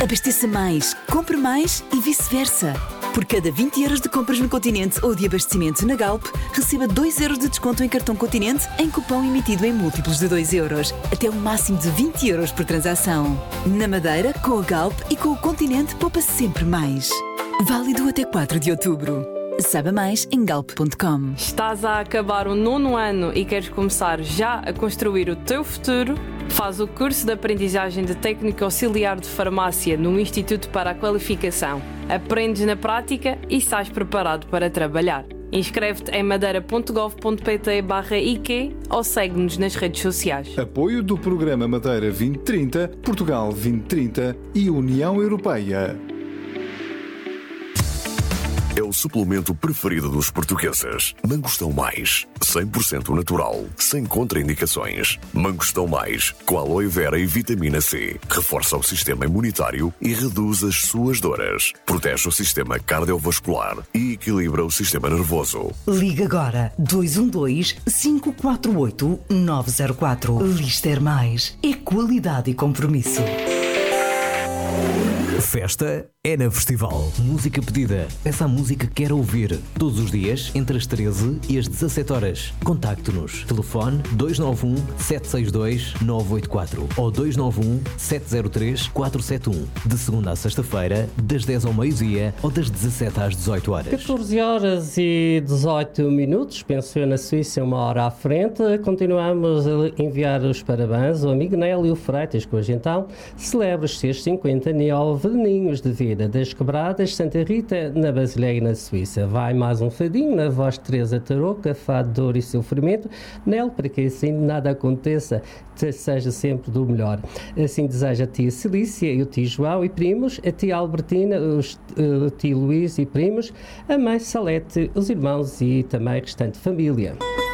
Abasteça mais, compre mais e vice-versa. Por cada 20 euros de compras no Continente ou de abastecimento na Galp, receba 2 euros de desconto em cartão Continente em cupom emitido em múltiplos de 2 euros, até um máximo de 20 euros por transação. Na Madeira, com a Galp e com o Continente, poupa sempre mais. Válido até 4 de outubro. Saiba mais em galp.com. Estás a acabar o 9º ano e queres começar já a construir o teu futuro? Faz o curso de aprendizagem de técnico auxiliar de farmácia no Instituto para a Qualificação. Aprendes na prática e estás preparado para trabalhar. Inscreve-te em madeira.gov.pt/IQ ou segue-nos nas redes sociais. Apoio do Programa Madeira 2030, Portugal 2030 e União Europeia. É o suplemento preferido dos portugueses. Mangostão Mais, 100% natural, sem contraindicações. Mangostão Mais, com aloe vera e vitamina C. Reforça o sistema imunitário e reduz as suas dores. Protege o sistema cardiovascular e equilibra o sistema nervoso. Liga agora 212-548-904. Lister Mais. É qualidade e compromisso. Festa é na Festival. Música pedida. Peça a música que quer ouvir. Todos os dias, entre as 13 e as 17 horas. Contacte-nos. Telefone 291-762-984 ou 291-703-471. De segunda à sexta-feira, das 10 ao meio-dia ou das 17 às 18 horas. 14 horas e 18 minutos. Penso eu na Suíça, uma hora à frente. Continuamos a enviar os parabéns ao amigo Nélio Freitas, que hoje então celebra os seus 59 aninhos de vida. Das Quebradas, Santa Rita, na Basileia, na Suíça. Vai mais um fadinho na voz de Teresa Tarouca, fado de dor e sofrimento. Nel, para que assim nada aconteça, seja sempre do melhor. Assim deseja a tia Celícia e o tio João e primos, a tia Albertina, o tio Luís e primos, a mãe Salete, os irmãos e também a restante família.